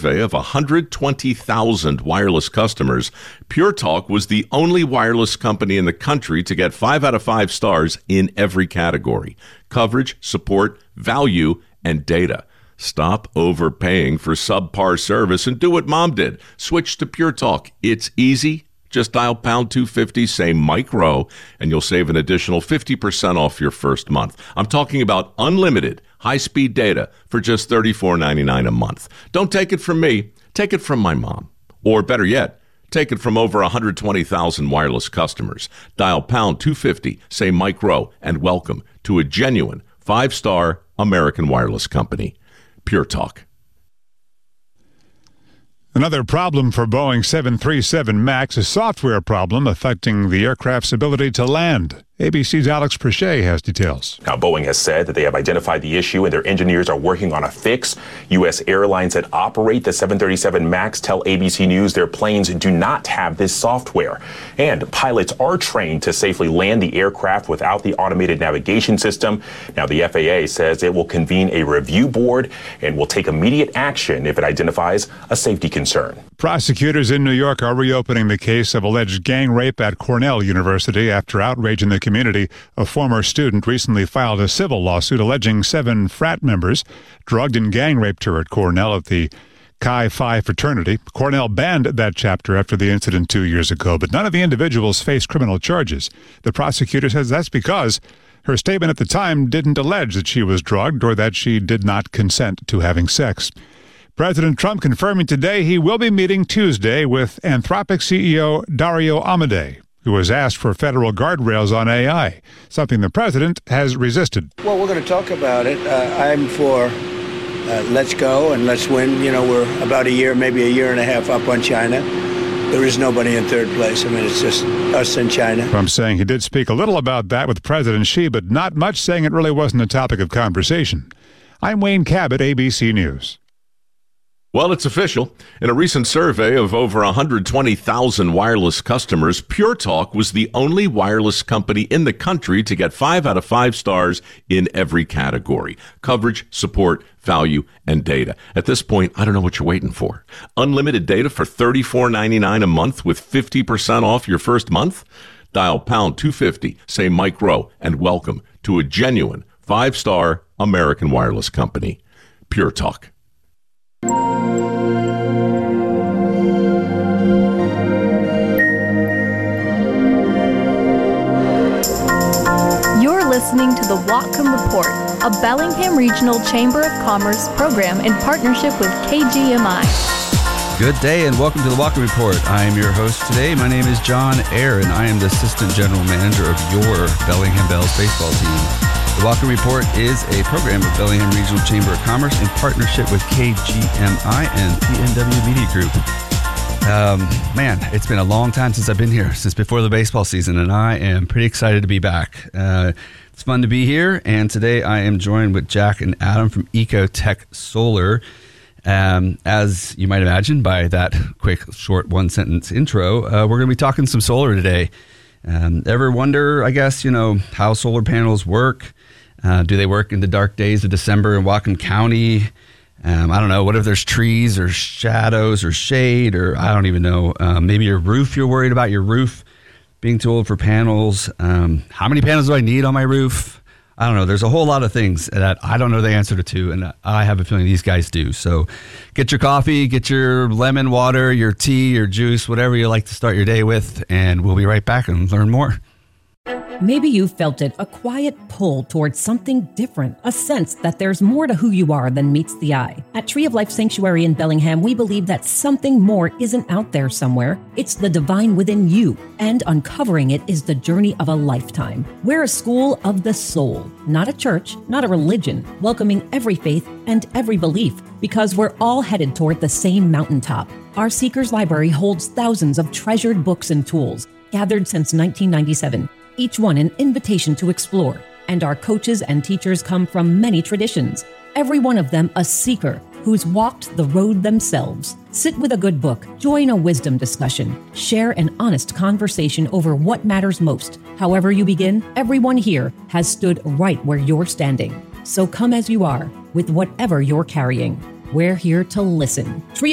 survey of 120,000 wireless customers, Pure Talk was the only wireless company in the country to get 5 out of 5 stars in every category: coverage, support, value, and data. Stop overpaying for subpar service and do what Mom did. Switch to Pure Talk. It's easy. Just dial pound 250, say Mike Rowe, and you'll save an additional 50% off your first month. I'm talking about unlimited high-speed data for just $34.99 a month. Don't take it from me. Take it from my mom. Or better yet, take it from over 120,000 wireless customers. Dial pound 250, say Mike Rowe, and welcome to a genuine 5-star American wireless company. Pure Talk. Another problem for Boeing 737 MAX, a software problem affecting the aircraft's ability to land. ABC's Alex Perche has details. Now, Boeing has said that they have identified the issue and their engineers are working on a fix. U.S. airlines that operate the 737 MAX tell ABC News their planes do not have this software. And pilots are trained to safely land the aircraft without the automated navigation system. Now, the FAA says it will convene a review board and will take immediate action if it identifies a safety concern. Prosecutors in New York are reopening the case of alleged gang rape at Cornell University after outrage in the community. A former student recently filed a civil lawsuit alleging 7 frat members drugged and gang raped her at Cornell at the Chi Phi fraternity. Cornell banned that chapter after the incident 2 years ago, but none of the individuals face criminal charges. The prosecutor says that's because her statement at the time didn't allege that she was drugged or that she did not consent to having sex. President Trump confirming today he will be meeting Tuesday with Anthropic CEO Dario Amodei, who was asked for federal guardrails on AI, something the president has resisted. Well, we're going to talk about it. I'm for let's go and let's win. You know, we're about a year, maybe a year and a half up on China. There is nobody in third place. I mean, it's just us and China. Trump saying he did speak a little about that with President Xi, but not much, saying it really wasn't a topic of conversation. I'm Wayne Cabot, ABC News. Well, it's official. In a recent survey of over 120,000 wireless customers, Pure Talk was the only wireless company in the country to get 5 out of 5 stars in every category: coverage, support, value, and data. At this point, I don't know what you're waiting for. Unlimited data for $34.99 a month with 50% off your first month? Dial pound 250, say Mike Rowe, and welcome to a genuine 5-star American wireless company. Pure Talk. Listening to the Whatcom Report, a Bellingham Regional Chamber of Commerce program in partnership with KGMI. Good day and welcome to the Whatcom Report. I am your host today. My name is John Eyre and I am the Assistant General Manager of your Bellingham Bells baseball team. The Whatcom Report is a program of Bellingham Regional Chamber of Commerce in partnership with KGMI and PNW Media Group. Man, it's been a long time since I've been here, since before the baseball season, and I am pretty excited to be back. It's fun to be here, and today I am joined with Jack and Adam from Ecotech Solar. As you might imagine by that quick, short, one-sentence intro, we're going to be talking some solar today. Ever wonder, I guess, how solar panels work? Do they work in the dark days of December in Whatcom County? I don't know, what if there's trees or shadows or shade, or I don't even know. Maybe your roof, you're worried about your roof being too old for panels. How many panels do I need on my roof? I don't know. There's a whole lot of things that I don't know the answer to, and I have a feeling these guys do. So get your coffee, get your lemon water, your tea, your juice, whatever you like to start your day with, and we'll be right back and learn more. Maybe you felt it, a quiet pull towards something different, a sense that there's more to who you are than meets the eye. At Tree of Life Sanctuary in Bellingham, we believe that something more isn't out there somewhere. It's the divine within you, and uncovering it is the journey of a lifetime. We're a school of the soul, not a church, not a religion, welcoming every faith and every belief, because we're all headed toward the same mountaintop. Our Seekers Library holds thousands of treasured books and tools, gathered since 1997. Each one an invitation to explore, and our coaches and teachers come from many traditions, every one of them a seeker who's walked the road themselves. Sit with a good book, join a wisdom discussion, share an honest conversation over what matters most. However you begin, everyone here has stood right where you're standing. So come as you are, with whatever you're carrying. We're here to listen. Tree